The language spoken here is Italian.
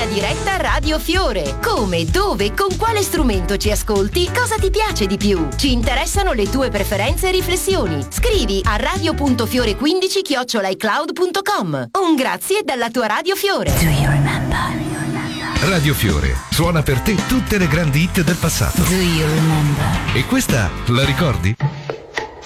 linea diretta Radio Fiore. Come, dove, con quale strumento ci ascolti, cosa ti piace di più? Ci interessano le tue preferenze e riflessioni. Scrivi a radio.fiore15@icloud.com. Un grazie dalla tua Radio Fiore. Do you remember? Radio Fiore suona per te tutte le grandi hit del passato. Do you remember? E questa la ricordi?